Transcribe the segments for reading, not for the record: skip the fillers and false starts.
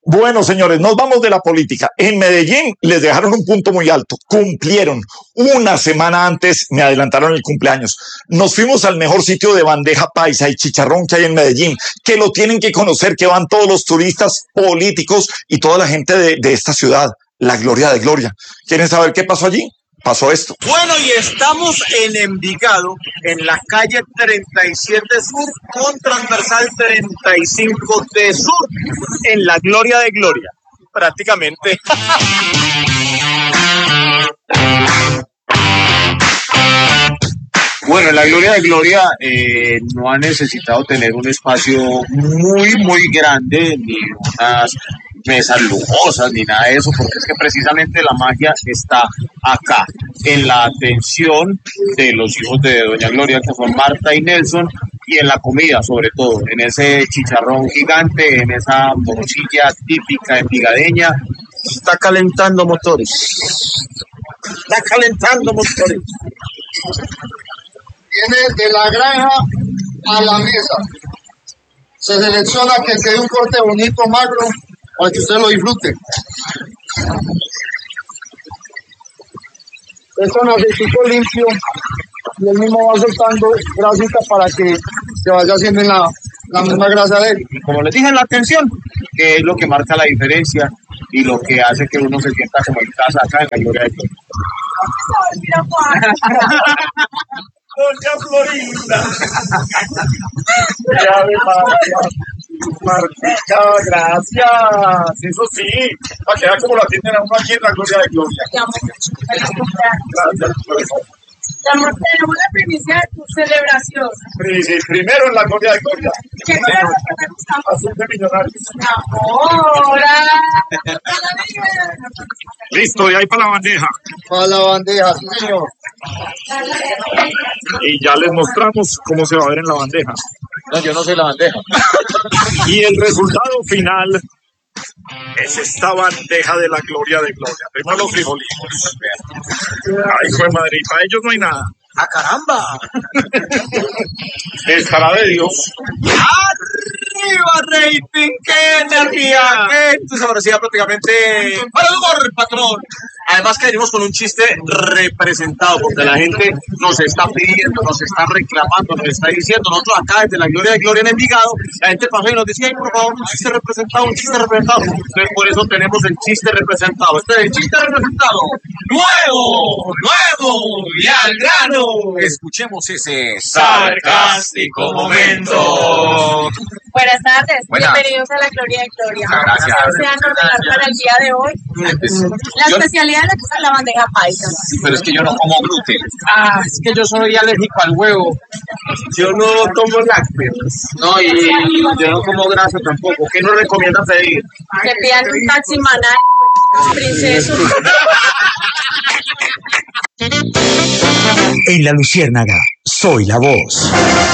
Bueno, señores, nos vamos de la política. En Medellín les dejaron un punto muy alto. Cumplieron. Una semana antes me adelantaron el cumpleaños. Nos fuimos al mejor sitio de bandeja paisa y chicharrón que hay en Medellín, que lo tienen que conocer, que van todos los turistas, políticos y toda la gente de esta ciudad. La Gloria de Gloria. ¿Quieren saber qué pasó allí? Pasó esto. Bueno, y estamos en Envigado, en la calle 37 Sur, con transversal 35 de Sur, en la Gloria de Gloria, prácticamente. Bueno, la Gloria de Gloria no ha necesitado tener un espacio muy grande, ni unas mesas lujosas, ni nada de eso, porque es que precisamente la magia está acá, en la atención de los hijos de Doña Gloria, que son Marta y Nelson, y en la comida, sobre todo, en ese chicharrón gigante, en esa morcilla típica envigadeña. Está calentando motores. Está calentando motores. Viene de la granja a la mesa. Se selecciona que quede un corte bonito, magro, para que usted lo disfrute. Es con aceitico limpio y él mismo va soltando grasita para que se vaya haciendo en la misma grasa de él. Y como les dije en la atención, que es lo que marca la diferencia y lo que hace que uno se sienta como en casa acá en la Gloria de Gloria. Doña Florinda. Martica, gracias. Eso sí, para que vea como la atienden a uno aquí en la Gloria de Gloria. Gracias por eso. Tenemos la primicia de tu celebración. Sí, primero en la Gloria de Gloria. ¿Qué color te gusta? Azul de Millonarios. Ahora. Listo, y ahí para la bandeja. Para la bandeja, sí, señor. Y ya les mostramos cómo se va a ver en la bandeja. No, yo no soy la bandeja. Y el resultado final es esta bandeja de la Gloria de Gloria. Primero los frijolitos. Ay, hijo de madre, y para ellos no hay nada. ¡Ah, caramba! Estará de Dios. ¡Arriba, rating! ¡Qué energía! ¡Qué entusiasmo! Prácticamente para el gol, patrón. Además que venimos con un chiste representado, porque la gente nos está pidiendo, nos está reclamando, nos está diciendo. Nosotros acá desde la Gloria de Gloria en Envigado, la gente pasó y nos decía, ay, por favor, un chiste representado, un chiste representado. Entonces por eso tenemos el chiste representado. Este es el chiste representado. ¡Nuevo! ¡Y al grano! Escuchemos ese sarcástico momento. Buenas tardes, Buenas. bienvenidos a la Gloria de Gloria. Gracias. ¿Qué desean ordenar para el día de hoy? La especialidad es la bandeja paisa. Pero es que yo no como gluten. Es que yo soy alérgico al huevo. Yo no tomo lácteos. No, y yo no como grasa tampoco. ¿Qué nos recomienda pedir? Que pidan un taxi maná, princeso. En La Luciérnaga, soy la voz.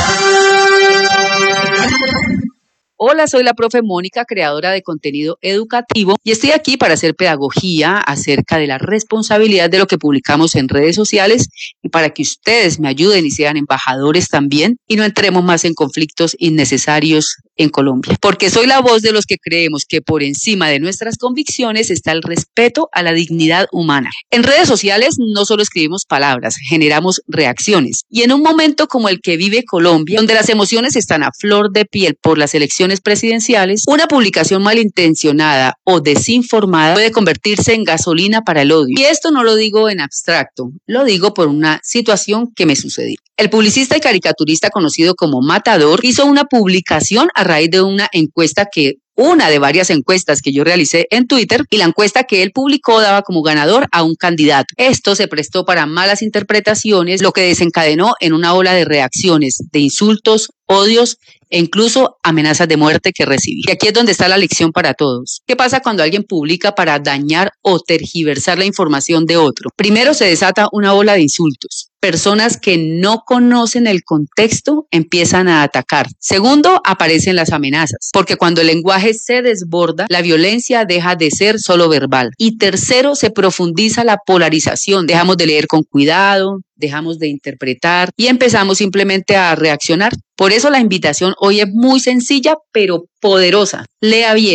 Hola, soy la profe Mónica, creadora de contenido educativo, y estoy aquí para hacer pedagogía acerca de la responsabilidad de lo que publicamos en redes sociales y para que ustedes me ayuden y sean embajadores también y no entremos más en conflictos innecesarios en Colombia. Porque soy la voz de los que creemos que por encima de nuestras convicciones está el respeto a la dignidad humana. En redes sociales no solo escribimos palabras, generamos reacciones. Y en un momento como el que vive Colombia, donde las emociones están a flor de piel por las elecciones presidenciales, una publicación malintencionada o desinformada puede convertirse en gasolina para el odio. Y esto no lo digo en abstracto, lo digo por una situación que me sucedió. El publicista y caricaturista conocido como Matador hizo una publicación a raíz de una de varias encuestas que yo realicé en Twitter, y la encuesta que él publicó daba como ganador a un candidato. Esto se prestó para malas interpretaciones, lo que desencadenó en una ola de reacciones, de insultos, odios e incluso amenazas de muerte que recibí. Y aquí es donde está la lección para todos. ¿Qué pasa cuando alguien publica para dañar o tergiversar la información de otro? Primero se desata una ola de insultos. Personas que no conocen el contexto empiezan a atacar. Segundo, aparecen las amenazas, porque cuando el lenguaje se desborda, la violencia deja de ser solo verbal. Y tercero, se profundiza la polarización. Dejamos de leer con cuidado, dejamos de interpretar y empezamos simplemente a reaccionar. Por eso la invitación hoy es muy sencilla, pero poderosa. Lea bien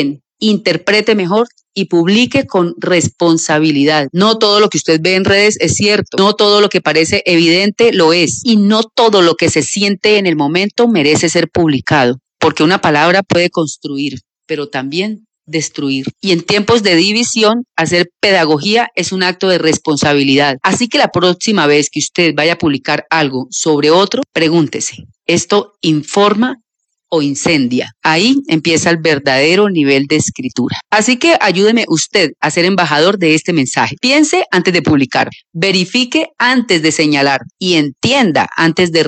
interprete mejor y publique con responsabilidad. No todo lo que usted ve en redes es cierto, no todo lo que parece evidente lo es, y no todo lo que se siente en el momento merece ser publicado, porque una palabra puede construir, pero también destruir. Y en tiempos de división, hacer pedagogía es un acto de responsabilidad. Así que la próxima vez que usted vaya a publicar algo sobre otro, pregúntese, ¿esto informa o incendia? Ahí empieza el verdadero nivel de escritura. Así que ayúdeme usted a ser embajador de este mensaje. Piense antes de publicar, verifique antes de señalar y entienda antes de